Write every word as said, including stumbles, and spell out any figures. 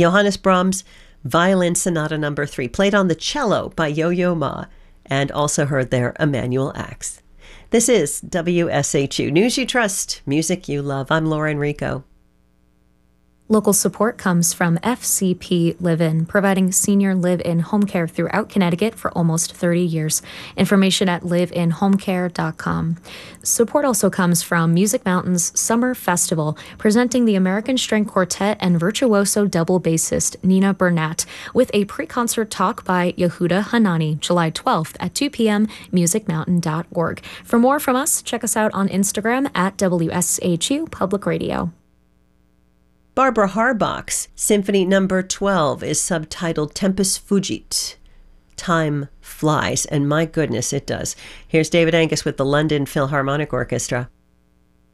Johannes Brahms, Violin Sonata Number three, played on the cello by Yo-Yo Ma, and also heard there Emanuel Ax. This is W S H U News You Trust, Music You Love. I'm Laura Enrico. Local support comes from F C P Live-In, providing senior live-in home care throughout Connecticut for almost thirty years. Information at live in home care dot com. Support also comes from Music Mountain's Summer Festival, presenting the American String Quartet and virtuoso double bassist Nina Burnett, with a pre-concert talk by Yehuda Hanani, July twelfth at two p.m., music mountain dot org. For more from us, check us out on Instagram at W S H U Public Radio. Barbara Harbach's Symphony Number twelve is subtitled Tempus Fugit. Time flies, and my goodness, it does. Here's David Angus with the London Philharmonic Orchestra.